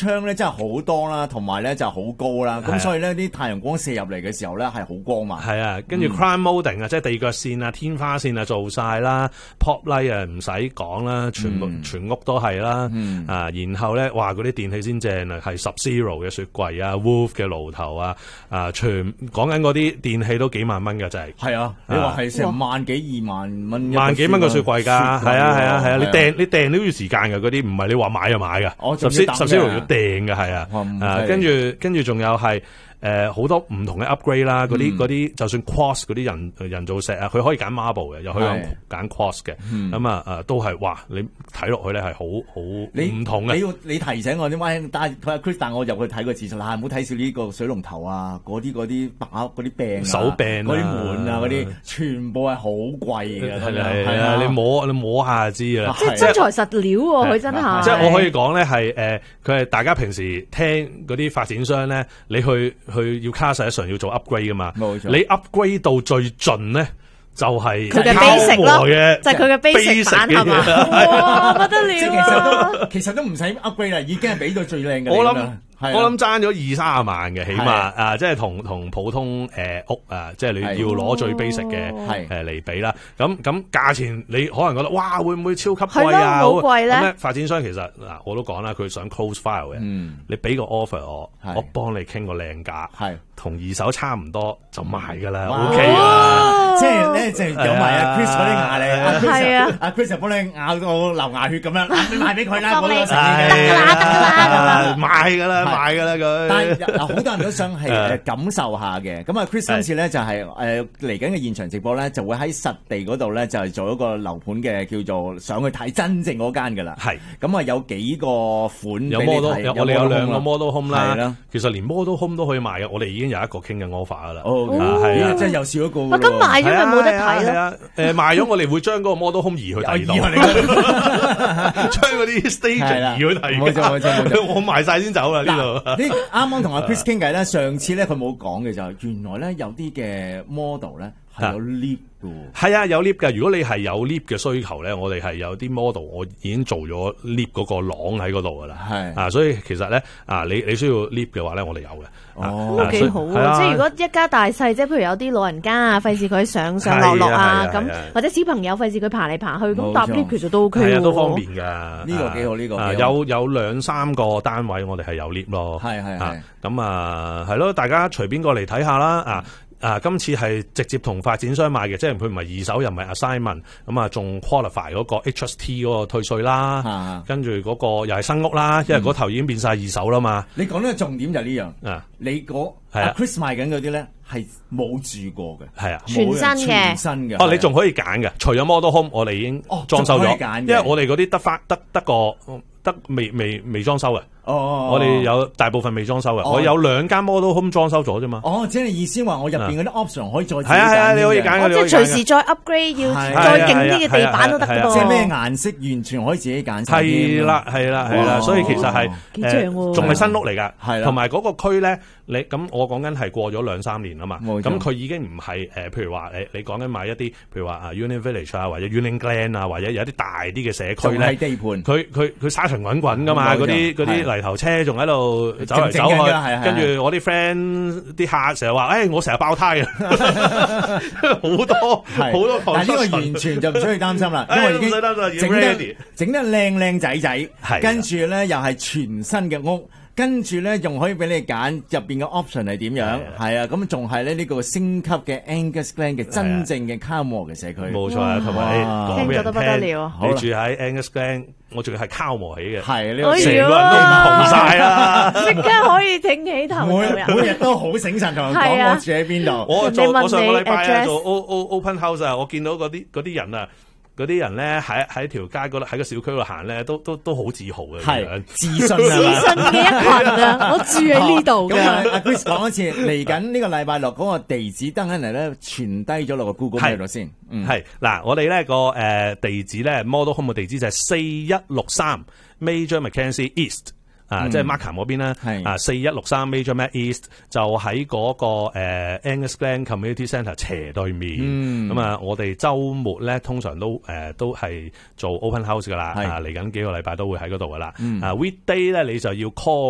窗咧真係好多啦，同埋咧就好高啦，咁所以咧啲太陽光射入嚟嘅時候咧係好光嘛。 係啊，跟住 crown molding 啊，即係地腳線啊、天花線啊做晒啦 ，pop light 啊唔使講啦，全屋都係啦。然後咧，哇嗰啲電器先正啊，係 Sub-Zero 嘅雪櫃啊 ，Wolf 嘅爐頭啊，全講緊嗰啲電器都幾萬蚊㗎，真係。 係啊，你話係成萬幾2萬蚊， 萬幾蚊個雪櫃㗎，係啊，你訂都要時間㗎，嗰啲唔係你話買就買㗎，Sub-Zero 要訂㗎，係啊，跟住仲有係。好多唔同嘅 upgrade 啦，嗰啲就算 quartz 嗰啲人造石啊，佢可以揀 marble 嘅，又可以揀 quartz 嘅，咁都係哇！你睇落去咧係好唔同嘅。 你提醒我啲喂，但係 Chris 帶我入去睇個廁所啦，唔好睇少呢個水龍頭啊，嗰啲把嗰啲柄手柄嗰啲門啊嗰啲，全部係好貴嘅。 係啊，你摸下就知啦。 即係真材實料喎，佢真係。 即係我可以講咧係佢係大家平時聽嗰啲發展商咧，你去要 class 要做 upgrade 噶嘛，冇錯。你 upgrade 到最盡咧，就係佢嘅 basic 咯，就係佢嘅 basic 版係嘛？哇，不得了！ 即係其實都唔使 upgrade 啦，已經係俾到最靚嘅。 我諗爭咗20-30萬嘅，起碼即係同普通屋即係你要攞最 basic 嘅嚟比啦。咁價錢你可能覺得哇，會唔會超級貴啊？ 好貴咧！ 咁發展商其實嗱，我都講啦，佢想 close file 嘅，你俾個 offer 我幫你傾個靚價，同二手差唔多就賣㗎啦 ，OK 啊！ 即係咧，就有埋阿 Chris 嗰啲牙嚟，阿 Chris 就幫你咬到流牙血咁樣，你賣俾佢啦，嗰個實得賣㗎啦。賣㗎啦佢， 但係好多人都想係感受下嘅。咁啊 Chris 今次咧就係嚟緊嘅現場直播咧，就會喺實地嗰度咧就係做一個樓盤嘅叫做上去睇真正嗰間㗎啦。係咁啊，有幾個款有 model， 我哋有2個 model home 啦。 係啦， 其實連 model home 都可以賣嘅，我哋已經有一個傾嘅 offer 㗎啦。 係啊，即係又少一個。 咁賣咗咪冇得睇咯？ 賣咗我哋會將嗰個 model home 移去第二度，將嗰啲 stage 移去第二度。冇錯，我賣晒先走啦呢度。 啱啱同阿 Chris 傾偈咧，上次咧佢冇講嘅就係原來咧有啲嘅 model 咧係有 lift 嘅。 係啊，有 lift 嘅。如果你係有 lift 嘅需求咧，我哋係有啲 model 我已經做咗 lift 嗰個廊喺嗰度噶啦。係所以其實咧你需要 lift 嘅話咧，我哋有嘅。 都幾好啊！即係如果一家大細，即係譬如有啲老人家啊，費事佢上落啊，咁或者小朋友費事佢爬嚟爬去，咁搭 lift 其實都 OK 喎。 係啊，都方便㗎。 呢個幾好，呢個有2-3個單位，我哋係有 lift 咯。係咁係咯，大家隨便過嚟睇下啦。今次係直接同發展商買嘅，即係佢唔係二手又唔係 assignment，咁仲 qualify 嗰個 HST 嗰個退稅啦，跟住嗰個又係新屋啦，因為嗰頭已經變晒二手啦嘛。 你講呢個重點就係呢樣，你嗰 Chris 賣緊嗰啲咧係冇住過嘅，係啊， 全新嘅。 你仲可以揀嘅，除咗 model home，我哋已經裝修咗，因為我哋嗰啲得未裝修嘅。我哋有大部分未裝修嘅，我有2間 model home 裝修咗啫嘛。 即係意思話我入邊嗰啲 option 可以再係啊，你可以揀， 即係隨時再 upgrade，要再勁啲嘅地板都得嘅噃。 即係咩顏色完全可以自己揀。 係啦，所以其實係仲係新屋嚟㗎，係啦，同埋嗰個區咧，你咁我講緊係過咗2-3年啊嘛，咁佢已經唔係譬如話你講緊買一啲，譬如話Union Village 啊，或者 Union Glen 啊，或者有一啲大啲嘅社區咧， 地盤， 佢沙塵滾滾㗎嘛，嗰啲泥頭車仲喺度走嚟走去，跟住我啲 friend 啲客成日話，我成日爆胎啊，好多。 但係呢個完全就唔需要擔心啦，因為已經整得靚仔，跟住咧又係全新嘅屋。跟住咧，仲可以俾你揀入邊嘅 option 係點樣？係啊，咁仲係咧呢個升級嘅 Angus Glen 嘅真正嘅卡摩嘅社區。冇錯啊，同埋你講俾人聽， 你住喺 Angus Glen，我仲要係卡摩起嘅， 係呢個成個人都唔同晒啦， 即刻可以挺起頭。 每日都好醒神，同人講我住喺邊度。 我上個禮拜做 open house 啊，我見到嗰啲人啊。嗰啲人咧喺條街嗰度喺個小區度行咧，都好自豪嘅， 係自信嘅一群啊！我住喺呢度嘅。 咁阿 Chris 講一次，嚟緊呢個禮拜六嗰個地址登緊嚟咧，傳低咗落個 Google Map 度先。 係嗱，我哋咧個地址咧 model home 嘅地址就係4163 Major Mackenzie East。即係 Markham 嗰邊啦，4163 Major Mac East 就喺嗰個Angus Glen Community Centre 斜對面。咁我哋週末咧通常都係做 open house 噶啦，嚟緊幾個禮拜都會喺嗰度噶啦。Weekday 咧你就要 call。